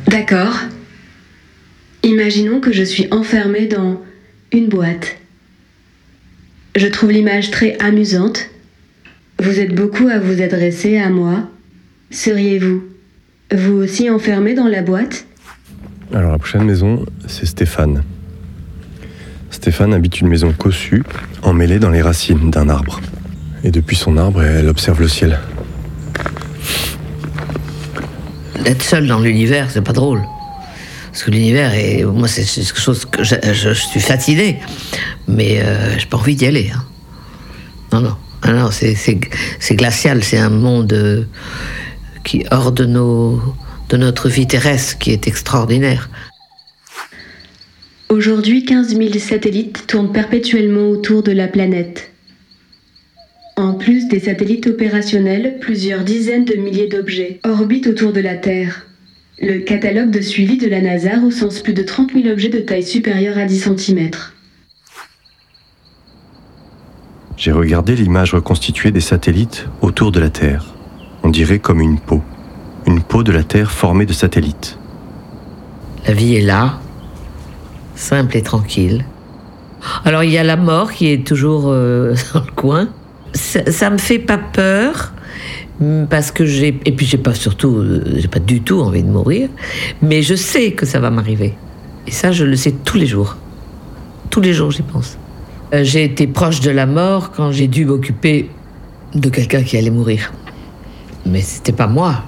D'accord. Imaginons que je suis enfermée dans une boîte. Je trouve l'image très amusante. Vous êtes beaucoup à vous adresser à moi. Seriez-vous, vous aussi enfermé dans la boîte ? Alors la prochaine maison, c'est Stéphane. Stéphane habite une maison cossue, emmêlée dans les racines d'un arbre. Et depuis son arbre, elle observe le ciel. Être seul dans l'univers, c'est pas drôle. Parce que l'univers, moi, c'est quelque chose que je suis fasciné. Mais j'ai pas envie d'y aller. Hein. Non. Alors, c'est glacial, c'est un monde qui est hors de notre vie terrestre, qui est extraordinaire. Aujourd'hui, 15 000 satellites tournent perpétuellement autour de la planète. En plus des satellites opérationnels, plusieurs dizaines de milliers d'objets orbitent autour de la Terre. Le catalogue de suivi de la NASA recense plus de 30 000 objets de taille supérieure à 10 cm. J'ai regardé l'image reconstituée des satellites autour de la Terre. On dirait comme une peau de la Terre formée de satellites. La vie est là, simple et tranquille. Alors il y a la mort qui est toujours dans le coin. Ça me fait pas peur parce que j'ai pas du tout envie de mourir, mais je sais que ça va m'arriver. Et ça, je le sais tous les jours. Tous les jours, j'y pense. J'ai été proche de la mort quand j'ai dû m'occuper de quelqu'un qui allait mourir. Mais c'était pas moi.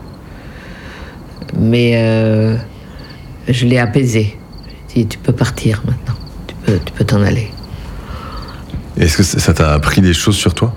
Mais je l'ai apaisé. J'ai dit, tu peux partir maintenant. Tu peux t'en aller. Est-ce que ça t'a appris des choses sur toi ?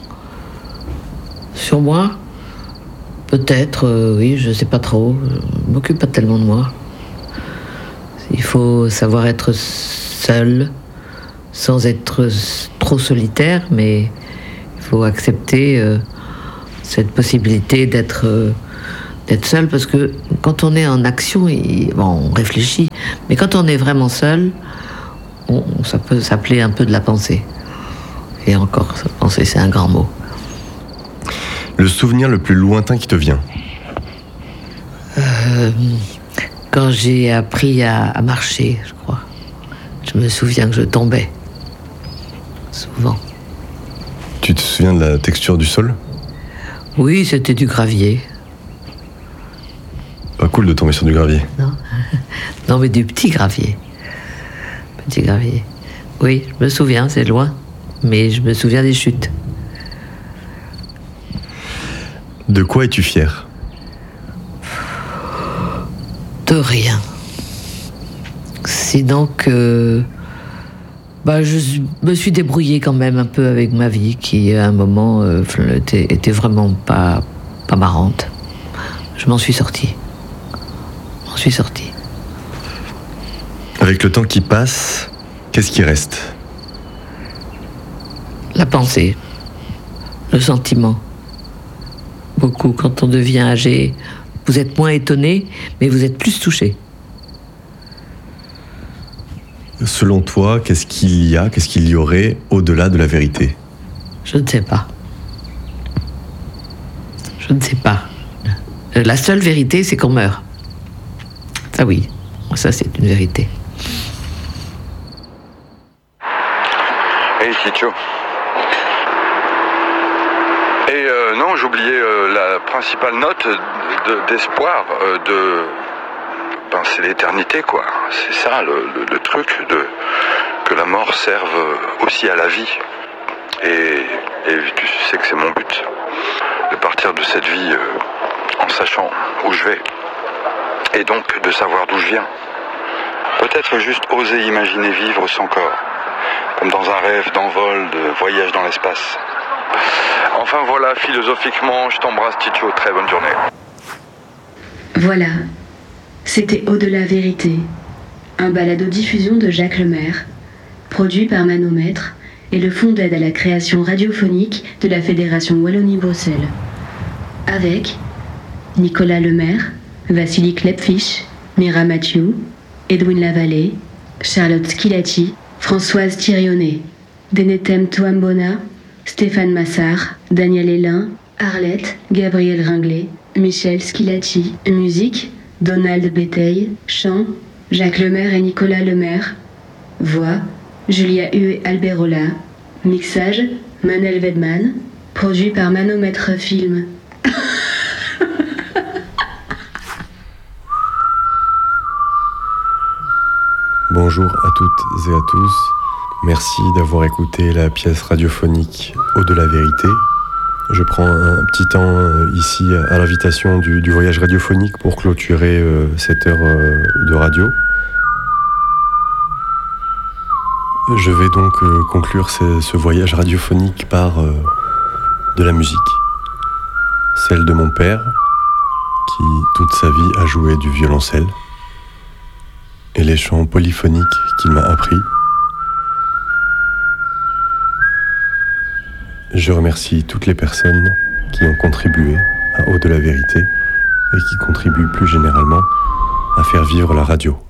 Sur moi ? Peut-être, oui, je sais pas trop. Je m'occupe pas tellement de moi. Il faut savoir être seul, sans être trop solitaire, mais il faut accepter cette possibilité d'être seul, parce que quand on est en action, on réfléchit, mais quand on est vraiment seul, ça peut s'appeler un peu de la pensée. Et encore, penser, c'est un grand mot. Le souvenir le plus lointain qui te vient ? Quand j'ai appris à marcher, je crois. Je me souviens que je tombais. Souvent. Tu te souviens de la texture du sol ? Oui, c'était du gravier. Pas cool de tomber sur du gravier. Non, mais du petit gravier. Petit gravier. Oui, je me souviens, c'est loin. Mais je me souviens des chutes. De quoi es-tu fier ? De rien. Sinon que... je me suis débrouillée quand même un peu avec ma vie, qui à un moment était vraiment pas marrante. Je m'en suis sortie. Avec le temps qui passe, qu'est-ce qui reste ? La pensée, le sentiment. Beaucoup, quand on devient âgé, vous êtes moins étonné, mais vous êtes plus touché. Selon toi, qu'est-ce qu'il y aurait au-delà de la vérité ? Je ne sais pas. La seule vérité, c'est qu'on meurt. Ça oui, ça c'est une vérité. Hey Chicho. Et non, j'oubliais la principale note d'espoir c'est l'éternité, quoi. C'est ça le truc, que la mort serve aussi à la vie. Et tu sais que c'est mon but, de partir de cette vie en sachant où je vais. Et donc de savoir d'où je viens. Peut-être juste oser imaginer vivre sans corps, comme dans un rêve d'envol, de voyage dans l'espace. Enfin voilà, philosophiquement, je t'embrasse Ticho, très bonne journée. Voilà, c'était Au-delà vérité, un balado-diffusion de Jacques Lemaire, produit par Manomètre et le Fonds d'aide à la création radiophonique de la Fédération Wallonie-Bruxelles. Avec Nicolas Lemaire, Vassili Klepfish, Mira Mathieu, Edwin Lavallée, Charlotte Schilati, Françoise Thirionnet, Denetem Touambona, Stéphane Massard, Daniel Hélin, Arlette, Gabriel Ringlet, Michel Schilati. Musique, Donald Béteille. Chant, Jacques Lemaire et Nicolas Lemaire. Voix, Julia Hu et Albert Rollin. Mixage, Manel Wedman. Produit par Manomètre Film. Bonjour à toutes et à tous. Merci d'avoir écouté la pièce radiophonique Au-delà vérité. Je prends un petit temps ici à l'invitation du voyage radiophonique pour clôturer cette heure de radio. Je vais donc conclure ce voyage radiophonique par de la musique. Celle de mon père, qui toute sa vie a joué du violoncelle, et les chants polyphoniques qu'il m'a appris. Je remercie toutes les personnes qui ont contribué à Au-delà vérité et qui contribuent plus généralement à faire vivre la radio.